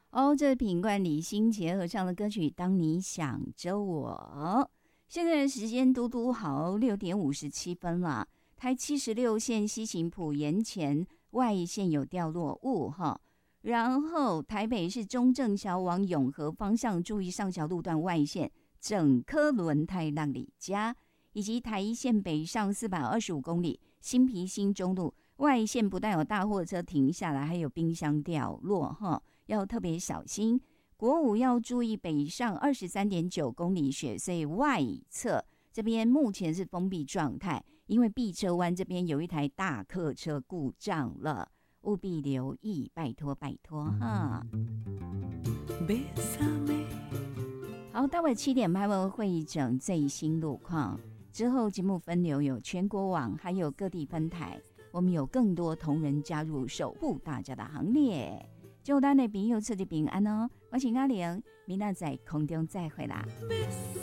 哦，这是品冠李心洁合唱的歌曲《当你想着我》。现在的时间嘟嘟好6:57了。台76线西行埔沿前外线有掉落物哈，然后台北市中正桥往永和方向注意上桥路段外线整颗轮胎让你加，以及台一线北上425公里新皮新中路外线不但有大货车停下来，还有冰箱掉落哈，要特别小心。国五要注意北上23.9公里雪隧外侧，这边目前是封闭状态，因为碧车湾这边有一台大客车故障了，务必留意，拜托拜托哈。好，待会7点半会议整最新路况，之后节目分流有全国网，还有各地分台，我们有更多同仁加入守护大家的行列。祝咱的朋友出入平安哦！我是阿玲，明仔载空中再会啦。